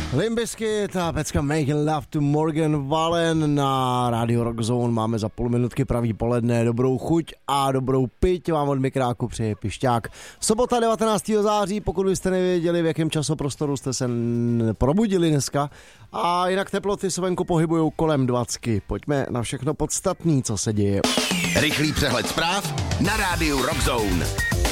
Limp Bizkit a pecka Making Love to Morgan Wallen na Radio Rock Zone. Máme za půl minutky pravý poledne, dobrou chuť a dobrou piť vám od mikráku přeje Pišťák. Sobota 19. září, pokud byste nevěděli, v jakém časoprostoru jste se probudili dneska. A jinak teploty se venku pohybujou kolem 20. Pojďme na všechno podstatný, co se děje. Rychlý přehled zpráv na rádiu Rock Zone.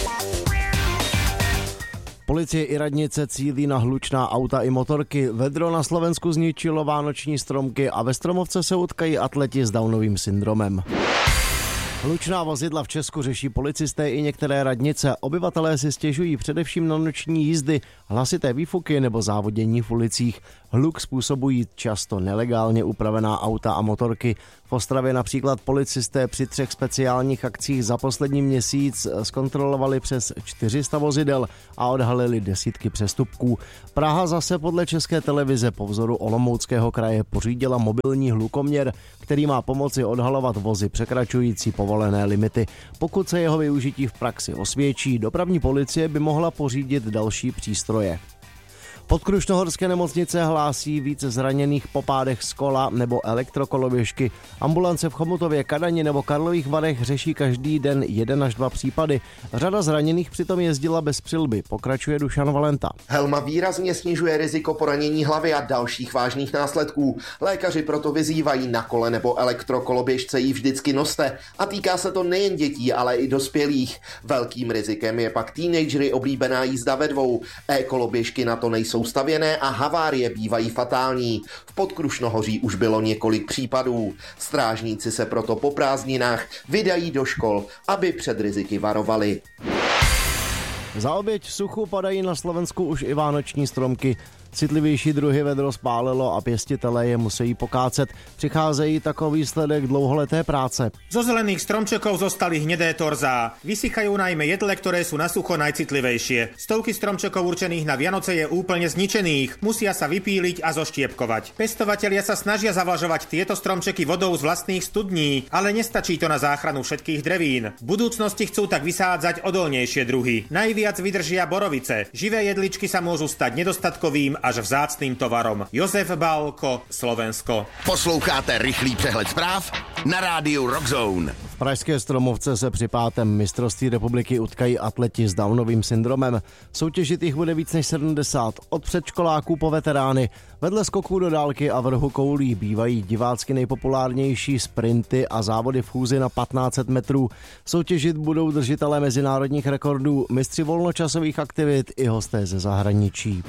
Policie i radnice cílí na hlučná auta i motorky. Vedro na Slovensku zničilo vánoční stromky a ve Stromovce se utkají atleti s Downovým syndromem. Hlučná vozidla v Česku řeší policisté i některé radnice. Obyvatelé si stěžují především na noční jízdy, hlasité výfuky nebo závodění v ulicích. Hluk způsobují často nelegálně upravená auta a motorky. V Ostravě například policisté při 3 speciálních akcích za poslední měsíc zkontrolovali přes 400 vozidel a odhalili desítky přestupků. Praha zase podle České televize po vzoru Olomouckého kraje pořídila mobilní hlukoměr, který má pomoci odhalovat vozy překračující povolené limity. Pokud se jeho využití v praxi osvědčí, dopravní policie by mohla pořídit další přístroje. Podkrušnohorské nemocnice hlásí více zraněných po pádech z kola nebo elektrokoloběžky. Ambulance v Chomutově, Kadani nebo Karlových Varech řeší každý den 1 až 2 případy. Řada zraněných přitom jezdila bez přilby, pokračuje Dušan Valenta. Helma výrazně snižuje riziko poranění hlavy a dalších vážných následků. Lékaři proto vyzývají na kole nebo elektrokoloběžce ji vždycky noste a týká se to nejen dětí, ale i dospělých. Velkým rizikem je pak teenagery oblíbená jízda ve dvou. E-koloběžky na to nejsou stavěné a havárie bývají fatální. V Podkrušnohoří už bylo několik případů. Strážníci se proto po prázdninách vydají do škol, aby před riziky varovali. Za oběť suchu padají na Slovensku už i vánoční stromky. Citlivější druhy vedro spálilo a pěstitelé je musí pokácet. Přicházejí takový výsledek dlouholeté práce. Zo zelených stromčekov zostali hnedé torzá. Vysychajú najmä jedle, ktoré sú na sucho najcitlivejšie. Stovky stromčekov určených na Vianoce je úplne zničených. Musia sa vypíliť a zoštiepkovať. Pestovatelia sa snažia zavlažovať tieto stromčeky vodou z vlastných studní, ale nestačí to na záchranu všetkých drevín. V budúcnosti chcú tak vysádzať odolnejšie druhy. Najviac vydržia borovice. Živé jedličky sa môžu stať nedostatkovým až vzácným tovarom. Josef Bálko, Slovensko. Posloucháte rychlý přehled zpráv na rádiu Rock Zone. V pražské Stromovce se při 5. mistrovství republiky utkají atleti s Downovým syndromem. Soutěžit jich bude víc než 70, od předškoláků po veterány. Vedle skoků do dálky a vrhu koulí bývají divácky nejpopulárnější sprinty a závody v chůzi na 1500 metrů. Soutěžit budou držitelé mezinárodních rekordů, mistři volnočasových aktivit i hosté ze zahraničí.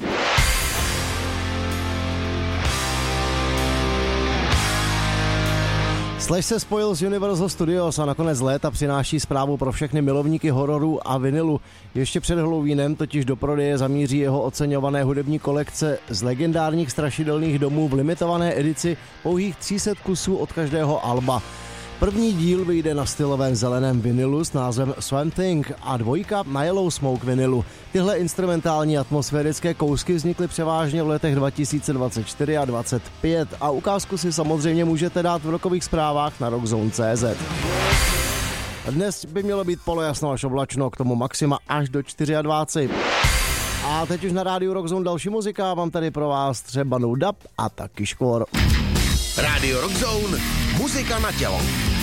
Slash se spojil s Universal Studios a nakonec léta přináší zprávu pro všechny milovníky hororů a vinilu. Ještě před Halloweenen totiž do prodeje zamíří jeho oceňované hudební kolekce z legendárních strašidelných domů v limitované edici pouhých 300 kusů od každého alba. První díl vyjde na stylovém zeleném vinilu s názvem Swamp Thing a 2 na Yellow Smoke vinilu. Tyhle instrumentální atmosférické kousky vznikly převážně v letech 2024 a 2025 a ukázku si samozřejmě můžete dát v rokových zprávách na rockzone.cz. Dnes by mělo být polojasno až oblačno, k tomu maxima až do 24. A teď už na rádiu Rockzone další muzika, mám tady pro vás třeba No Dub a taky Škvor. Rádio Rock Zone, muzika na tělo.